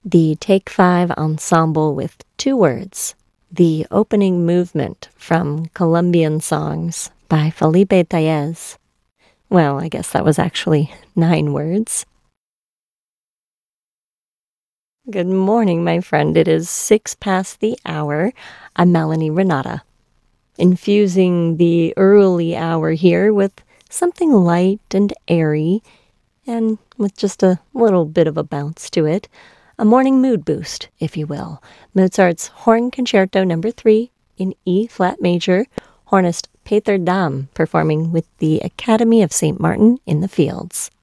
The Take Five ensemble with two words. The opening movement from Colombian Songs by Felipe Tellez. Well, I guess that was actually 9 words. Good morning, my friend. It is 6 past the hour. I'm Melanie Renata, infusing the early hour here with something light and airy, and with just a little bit of a bounce to it. A morning mood boost, if you will. Mozart's Horn Concerto No. 3 in E-flat major, hornist Peter Dam performing with the Academy of St. Martin in the Fields.